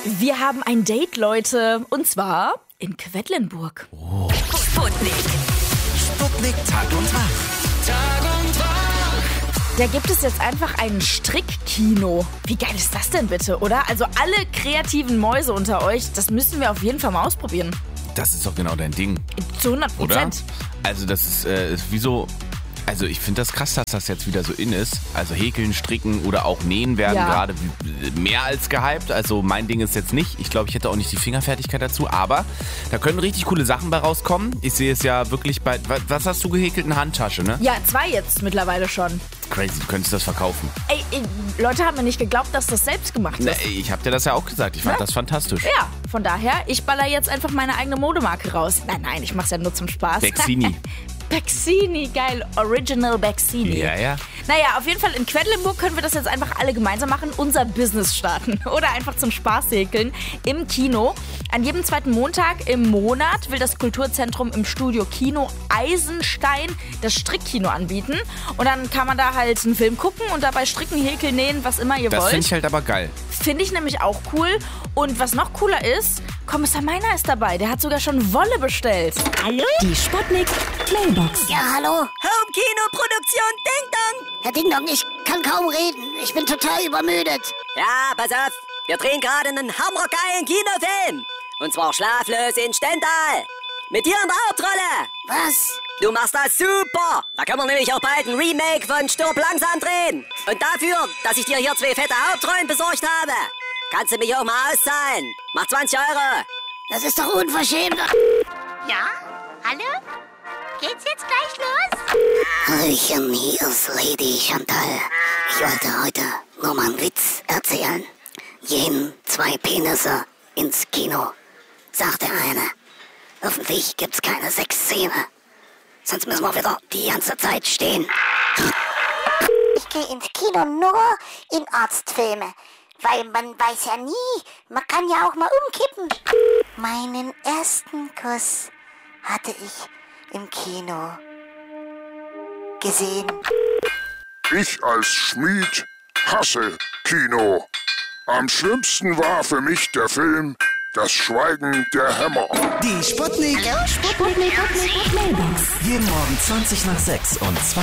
Wir haben ein Date, Leute. Und zwar in Quedlinburg. Oh. Sputnik Tag und Tag. Da gibt es jetzt einfach ein Strickkino. Wie geil ist das denn bitte, oder? Also alle kreativen Mäuse unter euch, das müssen wir auf jeden Fall mal ausprobieren. Das ist doch genau dein Ding. Zu 100%. Oder? Also das ist wie so... Also ich finde das krass, dass das jetzt wieder so in ist. Also häkeln, stricken oder auch nähen werden gerade mehr als gehypt. Also mein Ding ist jetzt nicht. Ich glaube, ich hätte auch nicht die Fingerfertigkeit dazu. Aber da können richtig coole Sachen bei rauskommen. Ich sehe es ja wirklich bei... Was hast du gehäkelt? Eine Handtasche, ne? Ja, 2 jetzt mittlerweile schon. Crazy, du könntest das verkaufen. Ey, Leute haben mir nicht geglaubt, dass das selbst gemacht ist. Ich habe dir das ja auch gesagt. Ich fand das fantastisch. Ja, von daher, ich baller jetzt einfach meine eigene Modemarke raus. Nein, ich mach's ja nur zum Spaß. Bexini. Bexini, geil. Original Bexini. Ja. Naja, auf jeden Fall in Quedlinburg können wir das jetzt einfach alle gemeinsam machen, unser Business starten. Oder einfach zum Spaß häkeln im Kino. An jedem zweiten Montag im Monat will das Kulturzentrum im Studio Kino Eisenstein das Strickkino anbieten. Und dann kann man da halt einen Film gucken und dabei stricken, häkeln, nähen, was immer ihr wollt. Das finde ich halt aber geil. Finde ich nämlich auch cool. Und was noch cooler ist, Kommissar Meiner ist dabei. Der hat sogar schon Wolle bestellt. Hallo? Die Sputnik Mailbox. Ja, hallo? Home-Kino-Produktion Ding Dong. Herr Ding Dong, ich kann kaum reden. Ich bin total übermüdet. Ja, pass auf. Wir drehen gerade einen hammergeilen Kinofilm. Und zwar Schlaflos in Stendal. Mit dir in der Hauptrolle. Was? Du machst das super. Da können wir nämlich auch bald ein Remake von Stirb langsam drehen. Und dafür, dass ich dir hier 2 fette Hauptrollen besorgt habe, kannst du mich auch mal auszahlen. Mach 20 Euro. Das ist doch unverschämt. Ja? Hallo? Geht's jetzt gleich los? Hallöchen, hier ist Lady Chantal. Ich wollte heute nur mal einen Witz erzählen. Gehen 2 Penisse ins Kino, sagt der eine. Hoffentlich gibt's keine Sexszene. Sonst müssen wir wieder die ganze Zeit stehen. Ich gehe ins Kino nur in Arztfilme. Weil man weiß ja nie, man kann ja auch mal umkippen. Meinen ersten Kuss hatte ich im Kino gesehen. Ich als Schmied hasse Kino. Am schlimmsten war für mich der Film Das Schweigen der Hämmer. Die Sputnik. Sputnik Mailbox. Jeden Morgen 20 nach 6 und 20